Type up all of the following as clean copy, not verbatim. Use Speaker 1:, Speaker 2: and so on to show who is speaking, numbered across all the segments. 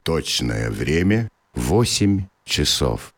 Speaker 1: Точное время 8 часов.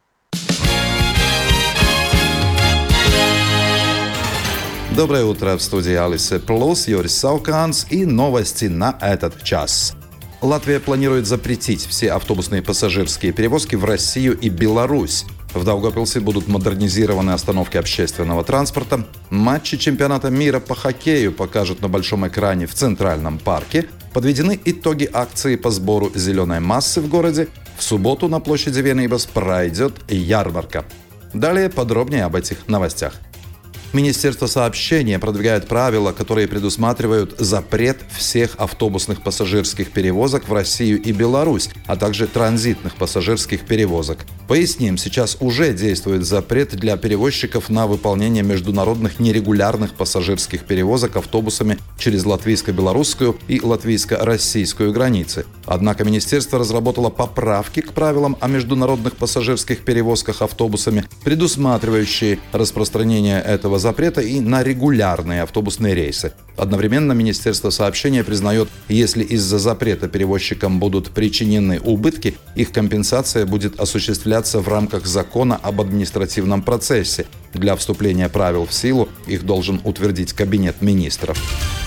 Speaker 2: Доброе утро, в студии Алисе Плюс, Юрис Сауканс и новости на этот час. Латвия планирует запретить все автобусные пассажирские перевозки в Россию и Беларусь. В Даугавпилсе будут модернизированы остановки общественного транспорта. Матчи чемпионата мира по хоккею покажут на большом экране в Центральном парке. Подведены итоги акции по сбору зеленой массы в городе. В субботу на площади Венибас пройдет ярмарка. Далее подробнее об этих новостях. Министерство сообщения продвигает правила, которые предусматривают запрет всех автобусных пассажирских перевозок в Россию и Беларусь, а также транзитных пассажирских перевозок. Поясним, сейчас уже действует запрет для перевозчиков на выполнение международных нерегулярных пассажирских перевозок автобусами через латвийско-белорусскую и латвийско-российскую границы. Однако министерство разработало поправки к правилам о международных пассажирских перевозках автобусами, предусматривающие распространение этого запрета и на регулярные автобусные рейсы. Одновременно Министерство сообщения признает, если из-за запрета перевозчикам будут причинены убытки, их компенсация будет осуществляться в рамках закона об административном процессе. Для вступления правил в силу их должен утвердить Кабинет министров.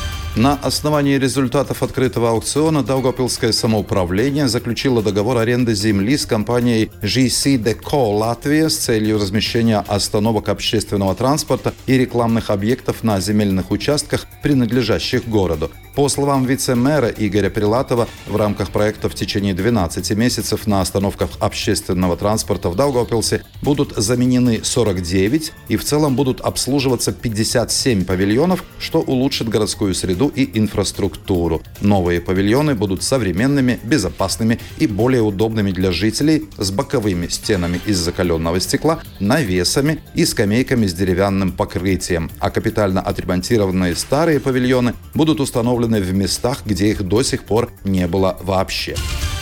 Speaker 2: На основании результатов открытого аукциона Даугавпилское самоуправление заключило договор аренды земли с компанией GC Deco Латвия с целью размещения остановок общественного транспорта и рекламных объектов на земельных участках, принадлежащих городу. По словам вице-мэра Игоря Прилатова, в рамках проекта в течение 12 месяцев на остановках общественного транспорта в Даугавпилсе будут заменены 49 и в целом будут обслуживаться 57 павильонов, что улучшит городскую среду и инфраструктуру. Новые павильоны будут современными, безопасными и более удобными для жителей, с боковыми стенами из закаленного стекла, навесами и скамейками с деревянным покрытием, а капитально отремонтированные старые павильоны будут установлены в местах, где их до сих пор не было вообще.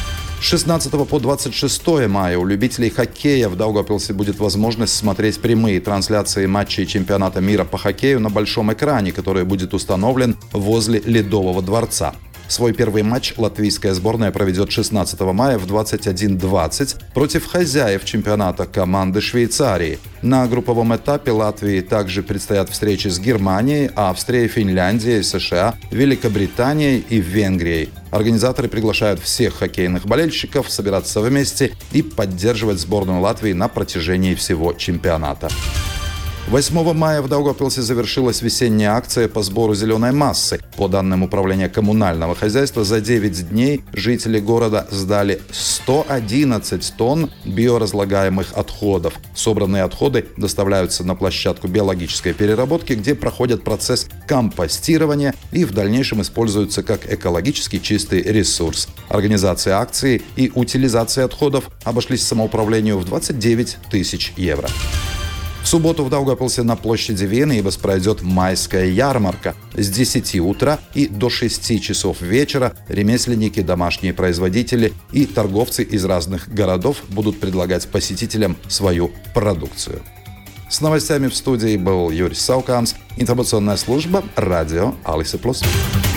Speaker 2: С 16 по 26 мая у любителей хоккея в Даугавпилсе будет возможность смотреть прямые трансляции матчей чемпионата мира по хоккею на большом экране, который будет установлен возле Ледового дворца. Свой первый матч латвийская сборная проведет 16 мая в 21:20 против хозяев чемпионата команды Швейцарии. На групповом этапе Латвии также предстоят встречи с Германией, Австрией, Финляндией, США, Великобританией и Венгрией. Организаторы приглашают всех хоккейных болельщиков собираться вместе и поддерживать сборную Латвии на протяжении всего чемпионата. 8 мая в Даугавпилсе завершилась весенняя акция по сбору зеленой массы. По данным Управления коммунального хозяйства, за 9 дней жители города сдали 111 тонн биоразлагаемых отходов. Собранные отходы доставляются на площадку биологической переработки, где проходят процесс компостирования и в дальнейшем используются как экологически чистый ресурс. Организация акции и утилизация отходов обошлись самоуправлению в 29 тысяч евро. В субботу в Даугавпилсе на площади Венибас пройдет майская ярмарка. С 10 утра и до 6 часов вечера ремесленники, домашние производители и торговцы из разных городов будут предлагать посетителям свою продукцию. С новостями в студии был Юрис Сауканс, информационная служба радио Алисе Плюс.